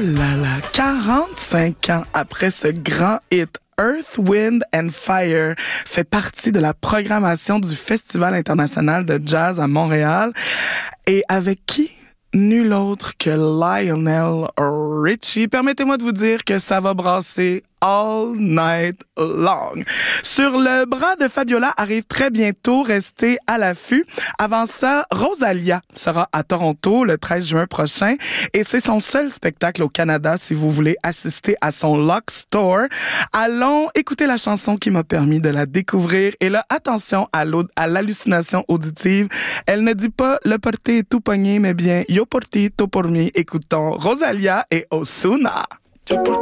là là, 45 ans après ce grand hit, Earth, Wind and Fire fait partie de la programmation du Festival international de jazz à Montréal. Et avec qui? Nul autre que Lionel Richie. Permettez-moi de vous dire que ça va brasser all night long. Sur le bras de Fabiola arrive très bientôt, restez à l'affût. Avant ça, Rosalia sera à Toronto le 13 juin prochain et c'est son seul spectacle au Canada si vous voulez assister à son Lock Store. Allons écouter la chanson qui m'a permis de la découvrir et là, attention à l'hallucination auditive. Elle ne dit pas le porté est tout pogné, mais bien yo porté tout pour mi. Écoutons Rosalia et Ozuna.